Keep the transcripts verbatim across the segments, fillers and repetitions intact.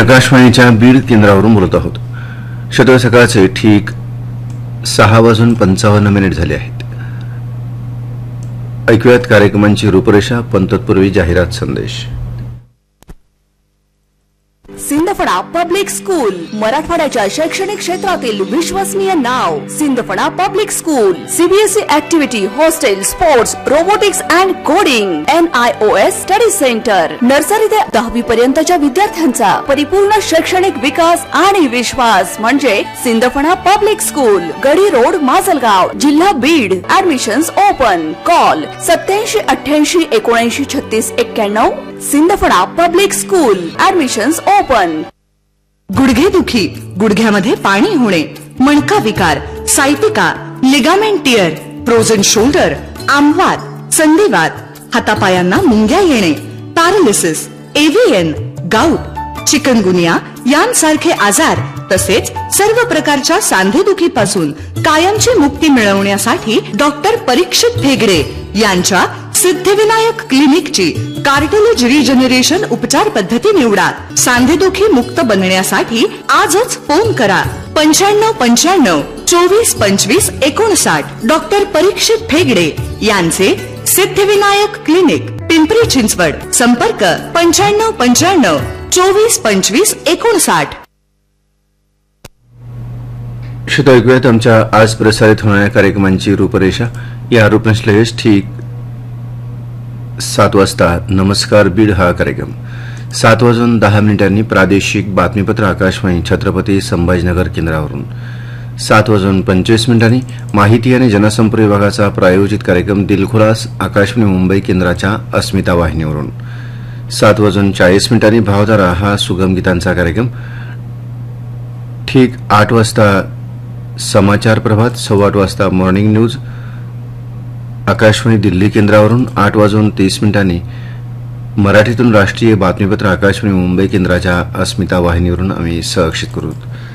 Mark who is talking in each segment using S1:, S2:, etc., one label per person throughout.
S1: आकाशवाणीच्या बीड केंद्रावरून बोलत आहोत. शतळ सकाळचे ठीक सहा वाजून पंचावन्न मिनिट झाले आहेत. ऐकूयात कार्यक्रमांची रूपरेषा, पण तत्पूर्वी जाहिरात संदेश.
S2: सिंदफणा पब्लिक स्कूल, मराठवाड्याच्या शैक्षणिक क्षेत्रातील विश्वसनीय नाव. Sindphana public school CBSE activity, hostel, sports, robotics and coding, N I O S study centre. Nursery ते दहावी पर्यंतच्या विद्यार्थ्यांचा परिपूर्ण शैक्षणिक विकास आणि विश्वास म्हणजे सिंदफणा पब्लिक स्कूल, गडी रोड, माजलगाव, जिल्हा बीड. Admissions open. कॉल सत्याऐंशी अठ्ठ्याऐंशी एकोणऐंशी छत्तीस एक्क्याण्णव. Sindphana public school. Admissions open.
S3: गुडघेदुखी, गुडघ्यामध्ये पाणी होणे, मणका विकार, sciatica, ligament tier, frozen shoulder, आमवात, संधिवात, हातापायांना मुंग्या येणे, पॅरालिसिस, एव्हीएन, गाऊट, चिकनगुनिया यांसारखे आजार तसेच सर्व प्रकारच्या सांधेदुखीपासून कायमची मुक्ती मिळवण्यासाठी डॉक्टर परीक्षित भेगडे यांच्या सिद्धिविनायक क्लिनिकची कार्डिओलॉजी रिजनरेशन उपचार पद्धती निवडा. सांधेदुखी मुक्त बनण्यासाठी आजच फोन करा पंच्याण्णव पंच्याण्णव चोवीस पंचवीस एकोणसाठ. डॉक्टर परीक्षित भेगडे यांचे सिद्धिविनायक क्लिनिक, पिंपरी चिंचवड. संपर्क पंच्याण्णव पंच्याण्णव चोवीस पंचवीस एकोणसाठ.
S1: श्रोता, ऐकूयात आमच्या आज प्रसारित होणाऱ्या कार्यक्रमांची रूपरेषा. या रूपरेषेस ठीक सात वाजता नमस्कार बीड हा कार्यक्रम, सात वाजून दहा मिनिटांनी प्रादेशिक बातमीपत्र आकाशवाणी छत्रपती संभाजीनगर केंद्रावरून, सात वाजून पंचवीस मिनिटांनी माहिती आणि जनसंपर्क विभागाचा प्रायोजित कार्यक्रम दिलखुलास आकाशवाणी मुंबई केंद्राच्या अस्मिता वाहिनीवरून, सात वाजून चाळीस मिनिटांनी भावधारा हा सुगम गीतांचा कार्यक्रम, ठीक आठ वाजता समाचार प्रभात, सव्वा आठ वाजता मॉर्निंग न्यूज आकाशवाणी दिल्ली केंद्रावरून, आठ वाजून तीस मिनिटांनी मराठीतून राष्ट्रीय बातमीपत्र आकाशवाणी मुंबई केंद्राच्या अस्मिता वाहिनीवरून आम्ही सहक्षित करू.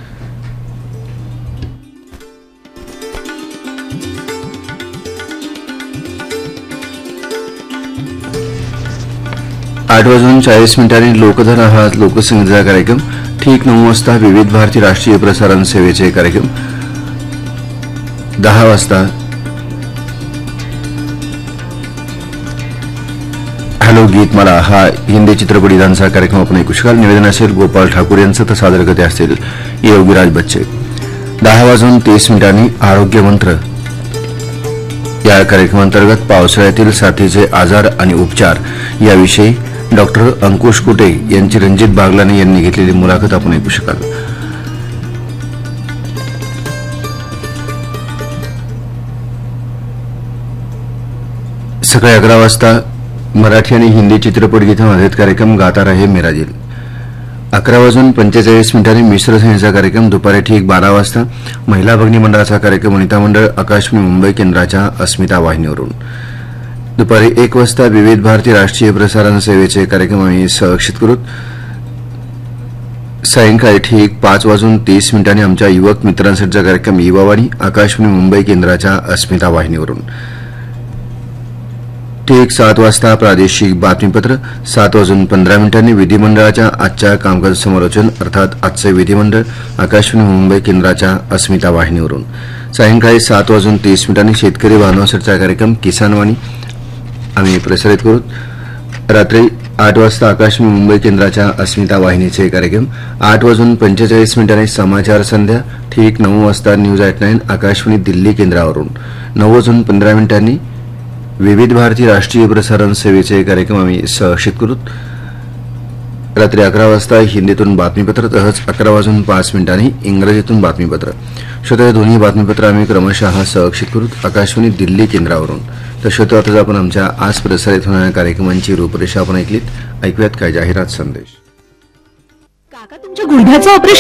S1: आठ वाजून चाळीस मिनिटांनी लोकधारा हा लोकसंगीताचा कार्यक्रम, ठीक नऊ वाजता विविध भारती राष्ट्रीय प्रसारण सेवेचे कार्यक्रम, दहा वाजता हॅलो गीत मला हा हिंदी चित्रपट गीतांचा कार्यक्रम आपण ऐकू शकाल. निवेदन असेल गोपाळ ठाकूर यांचं, तर सादरकर्ते असतील योगीराज बच्चे. दहा वाजून तीस मिनिटांनी आरोग्य मंत्र या कार्यक्रमांतर्गत पावसाळ्यातील साथीचे आजार आणि उपचार याविषयी डॉक्टर अंकुश कुटे यांची रणजित बागलाने यांनी घेतलेली मुलाखत आपण ऐकू शकाल. सकाळी अकरा वाजता मराठी आणि हिंदी चित्रपट गीतांमध्ये कार्यक्रम गाता रहे मेरा दिल. अकरा वाजून पंचेचाळीस मिनिटांनी मिश्र संगीताचा कार्यक्रम. दुपारी ठीक बारा वाजता महिला भगिनी मंडळाचा कार्यक्रम वनिता मंडळ आकाशवाणी मुंबई केंद्राच्या अस्मिता वाहिनीवरून. दुपारी एक वाजता विविध भारती राष्ट्रीय प्रसारण सेवेचे कार्यक्रम आम्ही सहक्षित करू. सायंकाळी ठीक पाच वाजून तीस मिनिटांनी आमच्या युवक मित्रांसाठीचा कार्यक्रम युवावाणी आकाशवाणी मुंबई केंद्राच्या अस्मिता वाहिनीवरून. ठीक सात वाजता प्रादेशिक बातमीपत्र. सात वाजून पंधरा मिनिटांनी विधिमंडळाच्या आजच्या कामकाज समालोचन अर्थात आजचे विधिमंडळ आकाशवाणी मुंबई केंद्राच्या अस्मिता वाहिनीवरून. सायंकाळी सात वाजून तीस मिनिटांनी शेतकरी बांधवांसाठीचा कार्यक्रम किसानवाणी आम्ही प्रसारित करू. रात्री आठ वाजता आकाशवाणी मुंबई केंद्राच्या अस्मिता वाहिनीचे कार्यक्रम. आठ वाजून पंचेचाळीस मिनिटांनी समाचार संध्या. ठीक नऊ वाजता news at nine Akashvani Delhi केंद्रावरून. नऊ वाजून पंधरा मिनिटांनी विविध भारती राष्ट्रीय प्रसारण सेवेचे कार्यक्रम आम्ही सहक्षित करू. रात्री अकरा वाजता हिंदीतून बातमीपत्र, तसंच अकरा वाजून पाच मिनिटांनी इंग्रजीतून बातमीपत्र. श्रोता, दोन्ही बातमीपत्र आम्ही क्रमशः सहक्षित करू आकाशवाणी दिल्ली केंद्रावरून. तर श्रोता, आता आपण आमच्या आज प्रसारित होणाऱ्या कार्यक्रमांची रूपरेषा आपण ऐकलीत. ऐकूयात काय जाहिरात संदेश.
S2: काका, तुमच्या गुडघ्याचं ऑपरेशन